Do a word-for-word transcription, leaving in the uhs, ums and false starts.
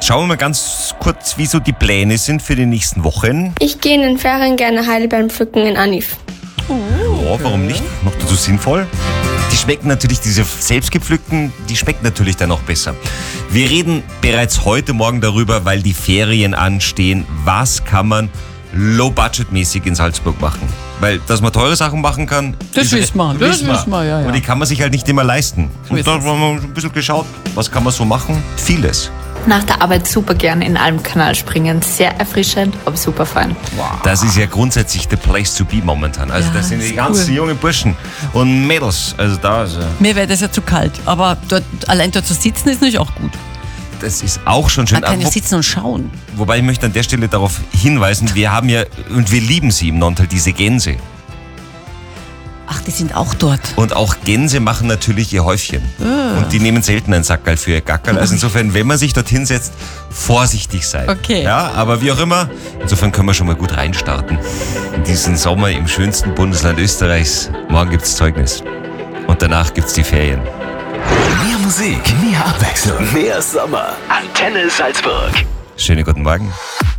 Schauen wir mal ganz kurz, wie so die Pläne sind für die nächsten Wochen. Ich gehe in den Ferien gerne Heidelbeeren pflücken in Anif. Oh, ja, warum nicht? Noch dazu sinnvoll. Die schmecken natürlich, diese selbstgepflückten, die schmecken natürlich dann auch besser. Wir reden bereits heute Morgen darüber, weil die Ferien anstehen. Was kann man low-budget-mäßig in Salzburg machen? Weil, dass man teure Sachen machen kann, Das wissen wir, das wissen wir, ja, ja. Aber die kann man sich halt nicht immer leisten. Und da haben wir ein bisschen geschaut, was kann man so machen? Vieles. Nach der Arbeit super gern in Almkanal springen. Sehr erfrischend, aber super fein. Wow. Das ist ja grundsätzlich the place to be momentan. Also Ja, das sind die ist ganzen cool. jungen Burschen und Mädels. Also da ist, Mir wäre das ja zu kalt, aber dort, allein dort zu sitzen ist natürlich auch gut. das ist auch schon schön. Man kann ja Wo, sitzen und schauen. wobei ich möchte an der Stelle darauf hinweisen, wir haben ja, und wir lieben sie im Nonntal, diese Gänse. Ach, die sind auch dort. Und auch Gänse machen natürlich ihr Häufchen. Ah. Und die nehmen selten einen Sackerl für ihr Gackerl. Also insofern, wenn man sich dorthin setzt, vorsichtig sein. Okay. Ja, aber wie auch immer, insofern können wir schon mal gut reinstarten. In diesen Sommer im schönsten Bundesland Österreichs. Morgen gibt's Zeugnis. Und danach gibt's die Ferien. Mehr Musik, mehr Abwechslung, mehr Sommer. Antenne Salzburg. Schönen guten Morgen.